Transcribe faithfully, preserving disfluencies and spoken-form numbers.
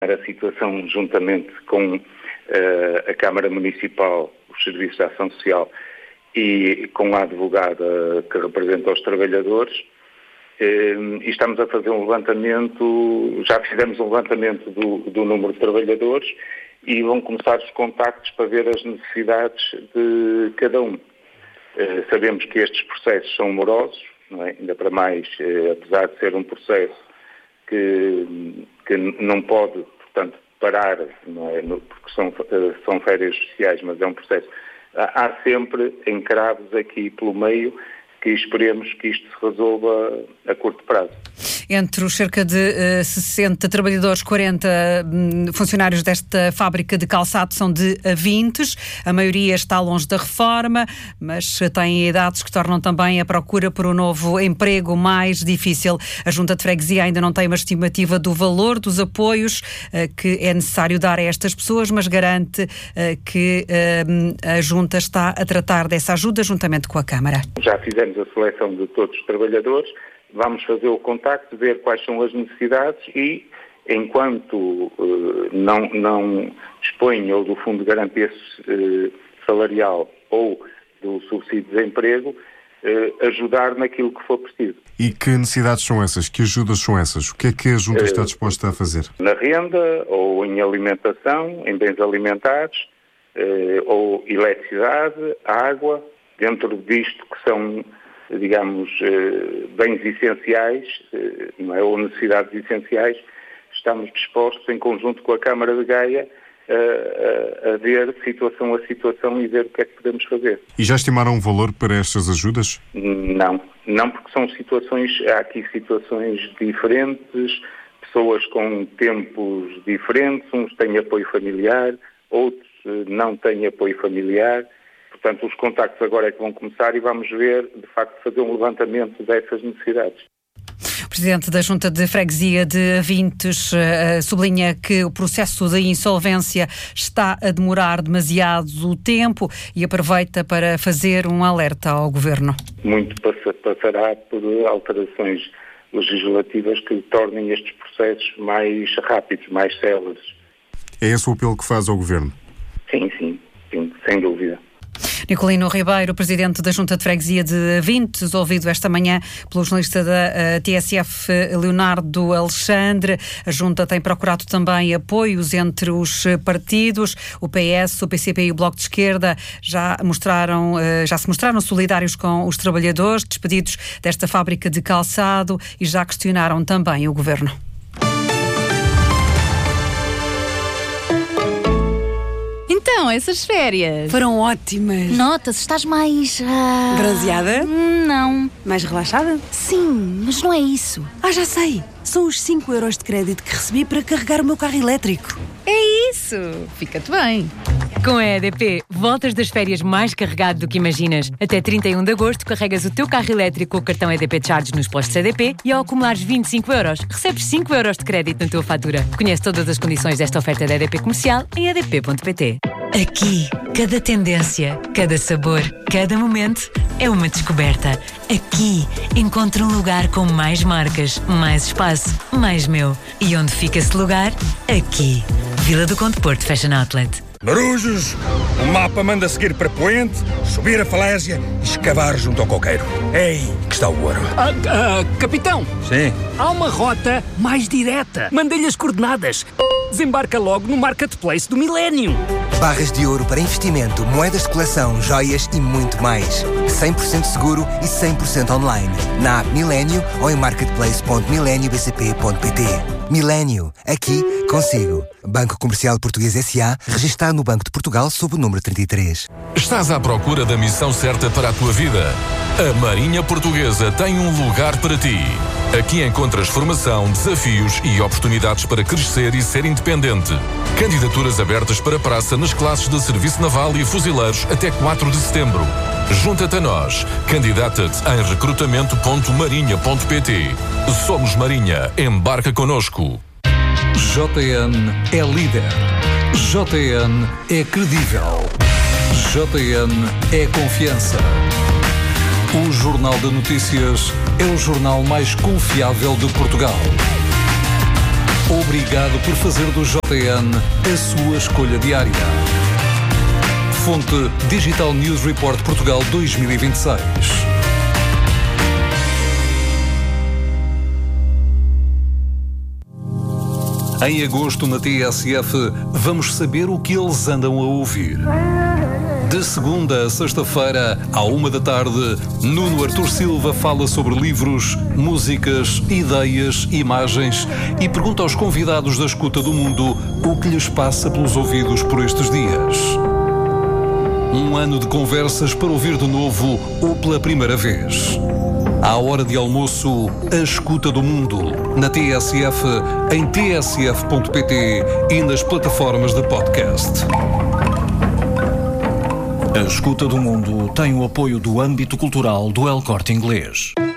a situação juntamente com uh, a Câmara Municipal, os Serviços de Ação Social e com a advogada que representa os trabalhadores, uh, e estamos a fazer um levantamento, já fizemos um levantamento do, do número de trabalhadores e vão começar os contactos para ver as necessidades de cada um. Uh, sabemos que estes processos são morosos, não é? Ainda para mais, uh, apesar de ser um processo que, que não pode, portanto, parar, não é? Porque são, uh, são férias sociais, mas é um processo. Há, há sempre encravos aqui pelo meio que esperemos que isto se resolva a curto prazo. Entre os cerca de uh, sessenta trabalhadores, quarenta um, funcionários desta fábrica de calçado são de avintes. A maioria está longe da reforma, mas têm idades que tornam também a procura por um novo emprego mais difícil. A Junta de Freguesia ainda não tem uma estimativa do valor dos apoios uh, que é necessário dar a estas pessoas, mas garante uh, que uh, a Junta está a tratar dessa ajuda juntamente com a Câmara. Já fizemos a seleção de todos os trabalhadores. Vamos fazer o contacto, ver quais são as necessidades e, enquanto uh, não, não dispõe ou do Fundo de Garantia uh, Salarial ou do subsídio de desemprego, uh, ajudar naquilo que for preciso. E que necessidades são essas? Que ajudas são essas? O que é que a Junta uh, está disposta a fazer? Na renda, ou em alimentação, em bens alimentares, uh, ou eletricidade, água, dentro disto que são, digamos, bens essenciais, não é, ou necessidades essenciais, estamos dispostos, em conjunto com a Câmara de Gaia, a, a, a ver situação a situação e ver o que é que podemos fazer. E já estimaram um valor para estas ajudas? Não, não, porque são situações, há aqui situações diferentes, pessoas com tempos diferentes, uns têm apoio familiar, outros não têm apoio familiar. Portanto, os contactos agora é que vão começar e vamos ver, de facto, fazer um levantamento dessas necessidades. O Presidente da Junta de Freguesia de Avintes uh, sublinha que o processo de insolvência está a demorar demasiado tempo e aproveita para fazer um alerta ao Governo. Muito passará por alterações legislativas que tornem estes processos mais rápidos, mais céleres. É esse o apelo que faz ao Governo? Sim, sim, sim, sem dúvida. Nicolino Ribeiro, Presidente da Junta de Freguesia de Avintes, ouvido esta manhã pelo jornalista da T S F, Leonardo Alexandre. A Junta tem procurado também apoios entre os partidos. O P S, o P C P e o Bloco de Esquerda já, mostraram, já se mostraram solidários com os trabalhadores despedidos desta fábrica de calçado e já questionaram também o Governo. Então, essas férias foram ótimas. Nota-se, estás mais... Uh... bronzeada? Não. Mais relaxada? Sim, mas não é isso. Ah, já sei. São os cinco euros de crédito que recebi para carregar o meu carro elétrico. É isso. Fica-te bem. Com a E D P, voltas das férias mais carregado do que imaginas. Até trinta e um de agosto, carregas o teu carro elétrico com o cartão E D P Charge nos postos E D P e ao acumulares vinte e cinco euros, recebes cinco euros de crédito na tua fatura. Conhece todas as condições desta oferta da E D P Comercial em e d p ponto p t. Aqui, cada tendência, cada sabor, cada momento é uma descoberta. Aqui, encontro um lugar com mais marcas, mais espaço, mais meu. E onde fica esse lugar? Aqui. Vila do Conde Porto Fashion Outlet. Marujos, o mapa manda seguir para Poente, subir a falésia e escavar junto ao coqueiro. É aí que está o ouro. Ah, ah, capitão. Sim? Há uma rota mais direta. Mandei-lhe as coordenadas. Desembarca logo no Marketplace do Milénio. Barras de ouro para investimento, moedas de coleção, joias e muito mais. cem por cento seguro e cem por cento online. Na app Milénio ou em marketplace ponto milenio b c p ponto p t. Milénio, aqui consigo. Banco Comercial Português S A, registado no Banco de Portugal sob o número trinta e três. Estás à procura da missão certa para a tua vida? A Marinha Portuguesa tem um lugar para ti. Aqui encontras formação, desafios e oportunidades para crescer e ser independente. Candidaturas abertas para praça nas classes de Serviço Naval e Fuzileiros até quatro de setembro. Junta-te a nós. Candidata-te em recrutamento ponto marinha ponto p t. Somos Marinha. Embarca connosco. J N é líder. J N é credível. J N é confiança. O Jornal de Notícias é o jornal mais confiável de Portugal. Obrigado por fazer do J N a sua escolha diária. Fonte Digital News Report Portugal dois mil e vinte e seis. Em agosto, na T S F, vamos saber o que eles andam a ouvir. De segunda a sexta-feira, à uma da tarde, Nuno Artur Silva fala sobre livros, músicas, ideias, imagens e pergunta aos convidados da Escuta do Mundo o que lhes passa pelos ouvidos por estes dias. Um ano de conversas para ouvir de novo ou pela primeira vez. À hora de almoço, a Escuta do Mundo, na T S F, em t s f ponto p t e nas plataformas de podcast. A Escuta do Mundo tem o apoio do âmbito cultural do El Corte Inglês.